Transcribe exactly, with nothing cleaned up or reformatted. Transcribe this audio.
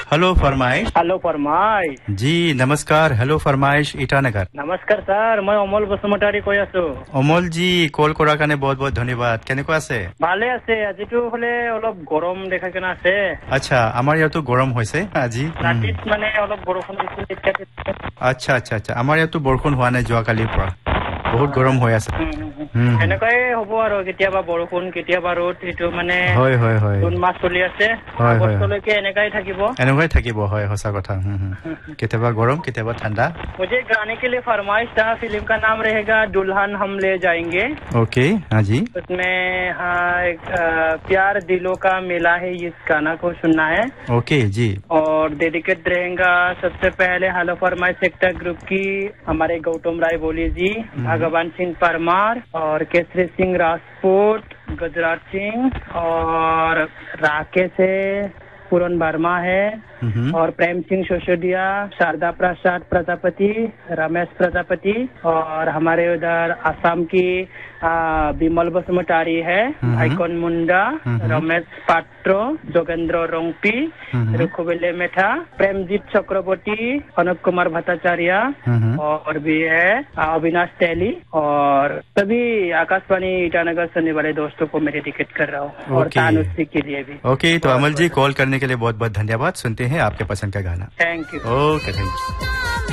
Hello फरमाइश। Hello फरमाइश जी नमस्कार। हेलो फरमाइश ईटानगर। नमस्कार सर, मैं অমল বসুমতাৰী কৈ আছো। অমল জি কল কৰাৰ কাৰণে বহুত বহুত ধন্যবাদ। কেনেকুৱা আছে? ভালে আছে। আজিতো হলে অলপ গৰম দেখা কেনে আছে। আচ্ছা, আমাৰ ইয়াতো গৰম হৈছে আজি। ৰাতিত মানে অলপ বৰষুণ দিছিল। আচ্ছা আচ্ছা আচ্ছা, আমাৰ ইয়াতো বৰষুণ হোৱা নাই যোৱা কালিৰ পৰা। বহুত গৰম হৈ আছে। এনেকুৱাই হ'ব আৰু কেতিয়াবা বৰষুণ কেতিয়াবা ৰ'দ, এইটো মানে হয় হয় হয় জুন মাহ চলি আছে। আগষ্টলৈকে এনেকাই থাকিব। এনেকুৱাই থাকিব, হয় সঁচা কথা। কেতিয়াবা গৰম কেতিয়াবা ঠাণ্ডা। मुझे गाने के लिए फरमाइश था। फिल्म का नाम रहेगा दुल्हन हम ले जाएंगे। ओके हाँ जी। उसमें हाँ एक प्यार दिलों का मेला है, इस गाना को सुनना है। ओके जी। और डेडिकेट रहेगा सबसे पहले हेलो फरमाइश सेक्टर ग्रुप की हमारे गौतम राय बोली जी, भगवान सिंह परमार और केसरी सिंह राजपूत, गुजरात सिंह और राकेश है, पूरन वर्मा है और प्रेम सिंह सोशोदिया, शारदा प्रसाद प्रजापति, रमेश प्रजापति और हमारे उधर असम की विमल बसुमतारी है, भाईकन मुंडा, रमेश पात्रो, जोगेंद्र रोंगपी, रुखुबेले मेथा, प्रेमजीत चक्रवर्ती, अनुप कुमार भट्टाचार्य और भी है अविनाश तैली और सभी आकाशवाणी ईटानगर सुनने वाले दोस्तों को मेरे टिकट कर रहा हूँ और तानुश्री के लिए भी। ओके, तो अमल जी कॉल करने के लिए बहुत बहुत धन्यवाद। सुनते हैं आपके पसंद का गाना। Thank you. Okay thank you.